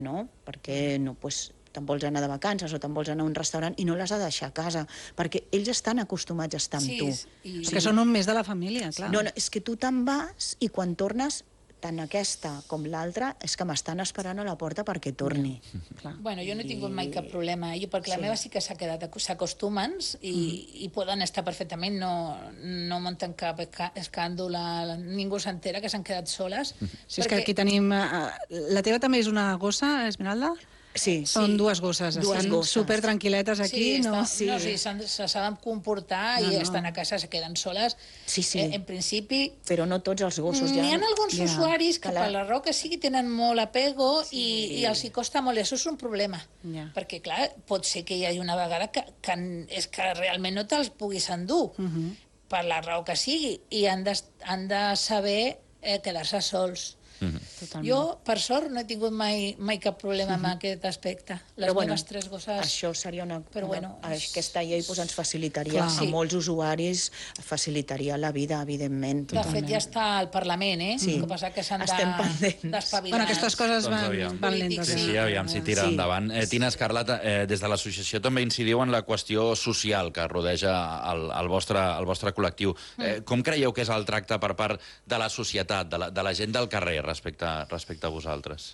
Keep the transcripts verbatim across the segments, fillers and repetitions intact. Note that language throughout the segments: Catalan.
no? Perquè no, pues, te'n vols anar de vacances o te'n vols anar a un restaurant i no l'has de deixar a casa, perquè ells estan acostumats a estar amb Sí, tu. i- Perquè són un mes de la família, clar. No, no, és que tu te'n vas i quan tornes, tant aquesta com l'altra, és que m'estan esperant a la porta perquè torni. Clar. Bueno, jo no he tingut mai cap problema, jo, perquè la Sí. meva sí que s'ha quedat, s'acostumen i, i poden estar perfectament, no, no munten cap esca- escàndol, a- ningú s'entera que s'han quedat soles. Si és que aquí tenim... eh, La teva també és una gossa, Esmeralda? Sí, Són dues gosses, Dues estan gosses. super tranquil·letes aquí, sí, no? Està, no, sí, s'han- se saben comportar No, i no. estan a casa, se queden soles. Sí, sí. Eh, en principi, però no tots els gossos ja... n'hi ha alguns Ja. usuaris que Que la- per la raó que sigui tenen molt apego Sí. i, i els hi costa molt, i això és un problema. Ja. Perquè, clar, pot ser que hi hagi una vegada que, que és que realment no te'ls puguis endur, Uh -huh. per la raó que sigui, i han de, han de saber eh, quedar-se sols. Totalment. Jo, per sort, no he tingut mai, mai cap problema amb aquest aspecte. Les Però, bueno, meves tres gosses... Això seria una... Però, una bueno, és- aquesta llei pues, ens facilitaria, Clar. a Sí. molts usuaris, facilitaria la vida, evidentment. De fet, ja està al Parlament, eh? Sí. El que passa que s'han Estem pendents. de- d'espavilar. Bueno, aquestes coses Doncs van, aviam. van lentes. Sí, Sí. sí, aviam si tira Sí. endavant. Eh, Tina Escarlata, eh, des de l'associació també incidiu en la qüestió social que rodeja el, el, vostre, el vostre col·lectiu. Eh, com creieu que és el tracte per part de la societat, de la, de la gent del carrer respecte, respecte a vosaltres?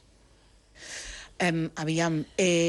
Um, aviam,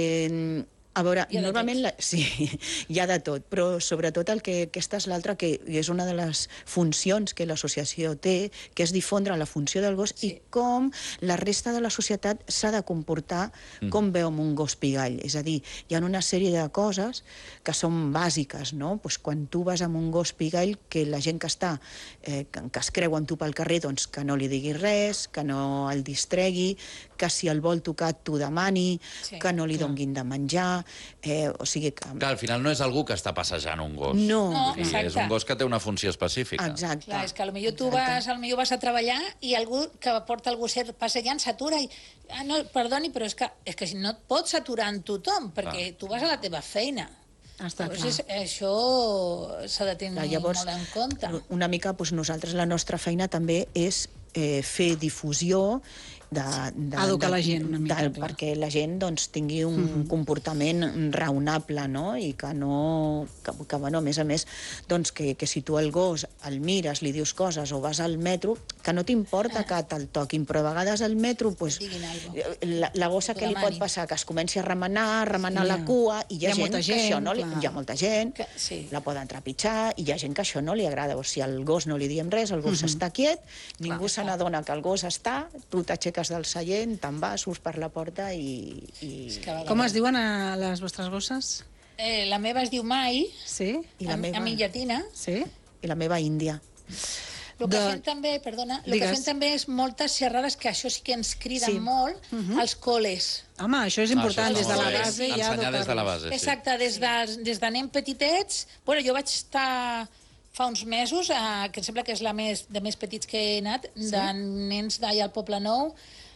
eh, a veure, Hi ha de normalment... La, sí, hi ha de tot, però sobretot el que aquesta és l'altra, que és una de les funcions que l'associació té, que és difondre la funció del gos Sí. i com la resta de la societat s'ha de comportar com veu amb un gos pigall. És a dir, hi ha una sèrie de coses que són bàsiques, no? Pues quan tu vas amb un gos pigall, que la gent que està, eh, que, que es creu amb tu pel carrer, doncs que no li diguis res, que no el distregui, que si el vol tocar t'ho demani, Sí, que no li donguin de menjar, eh, o sigui que... Clar, al final no és algú que està passejant un gos. No, No, Vull dir, és exacte. un gos que té una funció específica. exacte. Clar, és que potser tu exacte. vas, potser vas a treballar i algú que porta el gosset passejant s'atura i... Ah, no, perdoni, però és que, és que no et pots aturar en tothom, perquè tu vas a la teva feina. Està clar. Llavors, és- això s'ha de tenir Clar, llavors, molt en compte. una mica doncs, nosaltres, la nostra feina també és eh, fer difusió de, de, Educar de, la gent una mica, de, clar. perquè la gent doncs, tingui un mm -hmm. comportament raonable, no? I que no... Que, que bueno, a més a més, doncs, que, que si tu el gos el mires, li dius coses o vas al metro, que no t'importa que te'l toquin, però a vegades al metro pues, Diguin alguna la, la gossa T'ho que li pot demanin. passar, que es comenci a remenar, a remenar Sí. la cua, i hi ha, Hi ha gent molta que gent, això no li... clar. Hi ha molta gent Que- sí. la poden trepitjar, i hi ha gent que això no li agrada. O si al gos no li diem res, el gos està quiet, ningú se n'adona que el gos està, tu t'aixeques del seient, te'n vas, surts per la porta i... i... És que a vegades- Com es diuen a les vostres gosses? Eh, la meva es diu Mai, Sí? I la a, meva, a mi llatina. Sí? i la meva índia. El que De- fem també, perdona, el Digues. que fem també és moltes xerrades, que això sí que ens criden Sí. molt, als col·les. Home, això és Ah, important, això des està de la molt bé. base ja Ensenyar des de la educar-los. base, sí. Exacte, des de, des de nen petitets... Bueno, jo vaig estar fa uns mesos, eh, que em sembla que és la més, de més petits que he anat, sí? de nens d'allà al Poble Nou,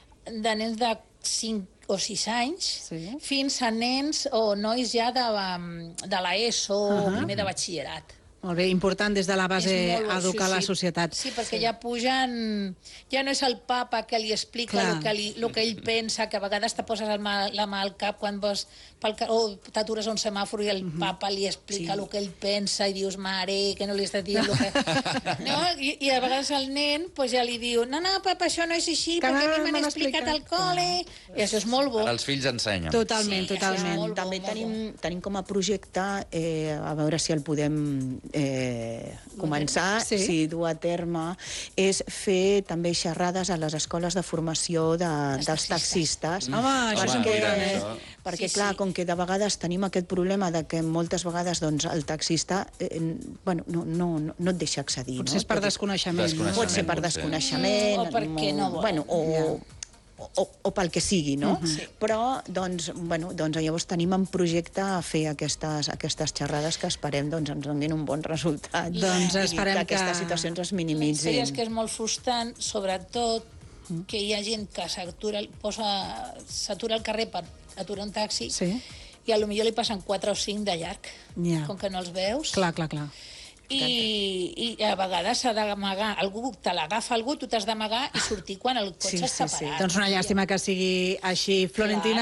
de nens de cinc o sis anys, Sí. fins a nens o nois ja de, um, de l'ESO o Ahà. primer de batxillerat. Molt bé, important des de la base És molt bo, educar sí, la sí. societat. Sí, perquè ja pugen... Ja no és el papa que li explica Clar. el que, li, el que ell pensa, que a vegades te poses el mà, la mà al cap quan vas pel, ca- o t'atures a un semàfor i el papa li explica Sí. el que ell pensa i dius, mare, que no li estàs dient el que... No? I, I a vegades el nen pues, ja li diu, no, no, papa, això no és així, Que perquè a no mi m'han m'han explicat al explicat." col·le. I això és molt bo. Ara els fills ensenyen. Totalment, Sí, totalment. això és molt bo, També molt tenim, tenim com a projecte, eh, a veure si el podem eh, començar, Sí. si dur a terme, és fer també xerrades a les escoles de formació de, Dels dels taxistes. Home, això és Home, important, mira, eh? això. Perquè, Sí, clar, sí. com que de vegades tenim aquest problema de que moltes vegades doncs, el taxista eh, bueno, no, no, no, no et deixa accedir. Potser no? és per Tot i- desconeixement. Desconeixement. Pot ser per potser. desconeixement, Mm, o perquè no vol. bueno, o, o, o pel que sigui, no? Sí. Però, doncs, bueno, doncs, llavors tenim en projecte a fer aquestes, aquestes xerrades que esperem doncs, ens donin un bon resultat. Doncs I esperem que aquestes que- situacions es Sí, minimitzin. és que és molt frustrant, sobretot que hi ha gent que s'atura el- posa- s'atura al carrer per aturar un taxi Sí. i a lo millor li passen quatre o cinc de llarg, Ja. com que no els veus. Clar, clar, clar. I, i a vegades s'ha d'amagar, algú te l'agafa algú, tu t'has d'amagar i sortir quan el cotxe Sí, està sí, sí. parat. Doncs una llàstima que sigui així, Florentina.